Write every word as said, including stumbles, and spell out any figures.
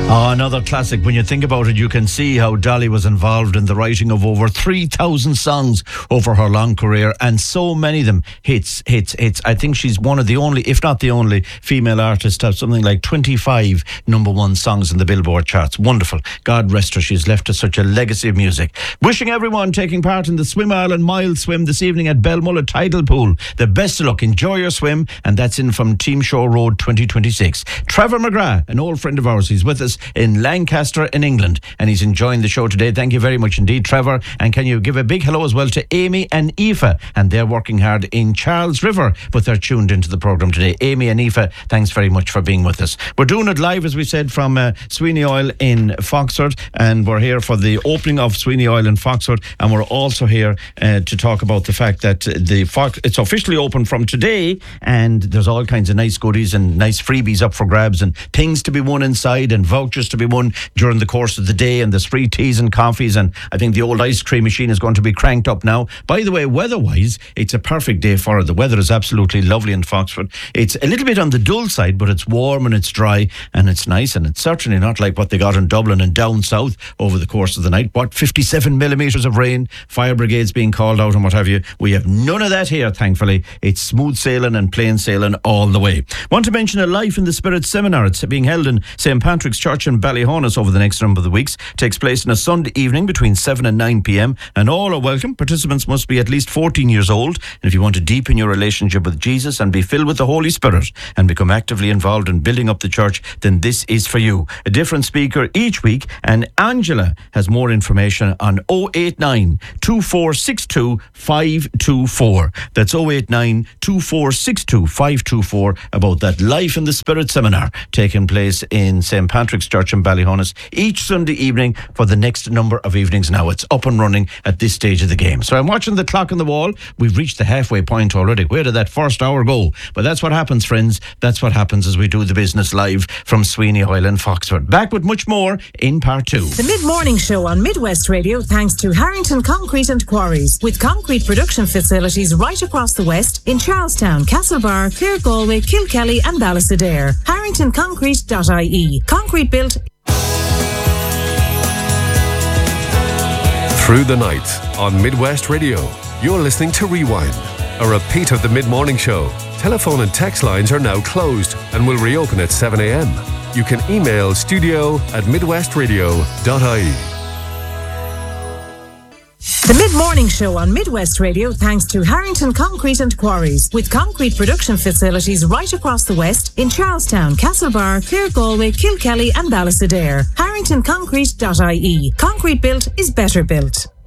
Oh, another classic. When you think about it, you can see how Dolly was involved in the writing of over three thousand songs over her long career, and so many of them hits, hits, hits. I think she's one of the only, if not the only, female artist to have something like twenty-five number one songs in the Billboard charts. Wonderful. God rest her. She's left us such a legacy of music. Wishing everyone taking part in the Swim Island Mile Swim this evening at Belmullet Tidal Pool the best of luck. Enjoy your swim, and that's in from Team Shore Road twenty twenty-six. Trevor McGrath, an old friend of ours, he's with us in Lancaster in England, and he's enjoying the show today. Thank you very much indeed, Trevor. And can you give a big hello as well to Amy and Aoife, and they're working hard in Charles River, but they're tuned into the programme today. Amy and Aoife, thanks very much for being with us. We're doing it live, as we said, from uh, Sweeney Oil in Foxford, and we're here for the opening of Sweeney Oil in Foxford, and we're also here uh, to talk about the fact that the Fox, it's officially open from today, and there's all kinds of nice goodies and nice freebies up for grabs, and things to be won inside, and vouchers to be won during the course of the day, and there's free teas and coffees, and I think the old ice cream machine is going to be cranked up now. By the way, weather-wise, it's a perfect day for it. The weather is absolutely lovely in Foxford. It's a little bit on the dull side, but it's warm and it's dry and it's nice, and it's certainly not like what they got in Dublin and down south over the course of the night. What, fifty-seven millimetres of rain, fire brigades being called out and what have you. We have none of that here, thankfully. It's smooth sailing and plain sailing all the way. Want to mention a Life in the Spirit seminar. It's being held in Saint Patrick's Church in Ballyhonus over the next number of the weeks. Takes place on a Sunday evening between seven and nine p.m. and all are welcome. Participants must be at least fourteen years old, and if you want to deepen your relationship with Jesus and be filled with the Holy Spirit and become actively involved in building up the church, then this is for you. A different speaker each week, and Angela has more information on oh eight nine, two four six two, five two four. That's oh eight nine, two four six two, five two four about that Life in the Spirit seminar taking place in Saint Patrick's Church in Ballyhonus each Sunday evening for the next number of evenings now. It's up and running at this stage of the game. So I'm watching the clock on the wall. We've reached the halfway point already. Where did that first hour go? But that's what happens, friends. That's what happens as we do the business live from Sweeney Oil in Foxford. Back with much more in part two. The Mid-Morning Show on Midwest Radio, thanks to Harrington Concrete and Quarries, with concrete production facilities right across the West in Charlestown, Castlebar, Clare Galway, Kilkelly and Ballysadare. harrington concrete dot I E. Concrete built through the night on Midwest Radio. You're listening to Rewind, a repeat of the Mid-Morning Show. Telephone and text lines are now closed and will reopen at seven a.m. You can email studio at midwest radio dot I E. The Mid-Morning Show on Midwest Radio, thanks to Harrington Concrete and Quarries, with concrete production facilities right across the West in Charlestown, Castlebar, Clare Galway, Kilkelly and Ballysadare. harrington concrete dot I E. Concrete built is better built.